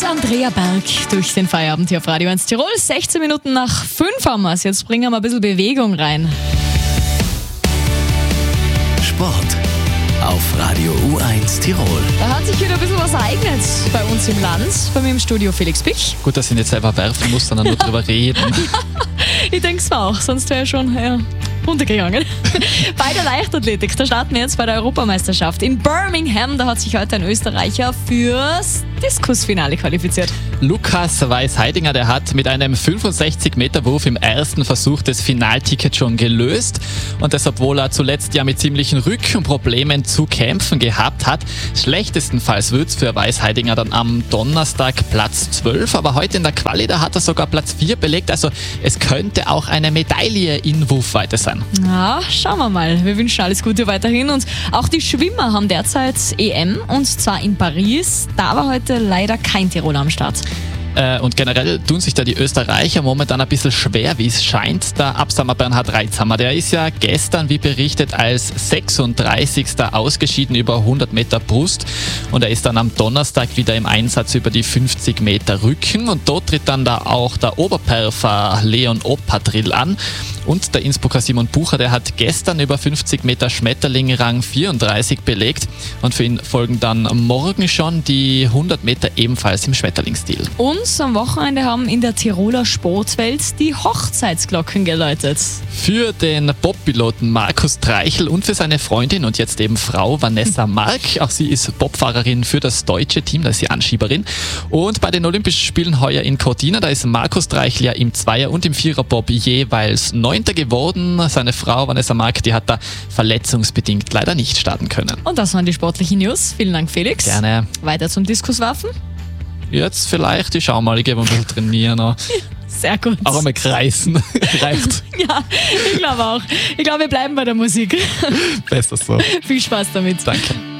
Andrea Berg durch den Feierabend hier auf Radio 1 Tirol. 16 Minuten nach 5 haben wir es. Jetzt bringen wir ein bisschen Bewegung rein. Sport auf Radio U1 Tirol. Da hat sich wieder ein bisschen was ereignet bei uns im Land. Bei mir im Studio Felix Pick. Gut, dass ich nicht selber werfen muss, sondern nur drüber reden. Ich denke es auch, sonst wäre schon runtergegangen. Bei der Leichtathletik, da starten wir jetzt bei der Europameisterschaft in Birmingham. Da hat sich heute ein Österreicher fürs Diskusfinale qualifiziert. Lukas Weiß-Heidinger, der hat mit einem 65-Meter-Wurf im ersten Versuch das Finalticket schon gelöst. Und das, obwohl er zuletzt ja mit ziemlichen Rückenproblemen zu kämpfen gehabt hat. Schlechtestenfalls wird es für Weiß-Heidinger dann am Donnerstag Platz 12. Aber heute in der Quali, da hat er sogar Platz 4 belegt. Also es könnte auch eine Medaille in Wurfweite sein. Ja, schauen wir mal. Wir wünschen alles Gute weiterhin. Und auch die Schwimmer haben derzeit EM, und zwar in Paris. Da war heute leider kein Tiroler am Start. Und generell tun sich da die Österreicher momentan ein bisschen schwer, wie es scheint. Der Absamer Bernhard Reitzhammer, der ist ja gestern, wie berichtet, als 36. ausgeschieden über 100 Meter Brust. Und er ist dann am Donnerstag wieder im Einsatz über die 50 Meter Rücken. Und dort tritt dann da auch der Oberperfer Leon Oppadrill an. Und der Innsbrucker Simon Bucher, der hat gestern über 50 Meter Schmetterling Rang 34 belegt. Und für ihn folgen dann morgen schon die 100 Meter ebenfalls im Schmetterlingsstil. Und am Wochenende haben in der Tiroler Sportwelt die Hochzeitsglocken geläutet. Für den Bobpiloten Markus Treichel und für seine Freundin und jetzt eben Frau Vanessa Mark. Auch sie ist Bobfahrerin für das deutsche Team, da ist sie Anschieberin. Und bei den Olympischen Spielen heuer in Cortina, da ist Markus Treichel ja im Zweier- und im Vierer-Bob jeweils 9. geworden. Seine Frau Vanessa Mark, die hat da verletzungsbedingt leider nicht starten können. Und das waren die sportlichen News. Vielen Dank, Felix. Gerne. Weiter zum Diskuswerfen. Jetzt vielleicht, ich schau mal, ich gehe mal ein bisschen trainieren. Sehr gut. Auch einmal kreisen. Reicht. Ja, ich glaube auch. Ich glaube, wir bleiben bei der Musik. Besser so. Viel Spaß damit. Danke.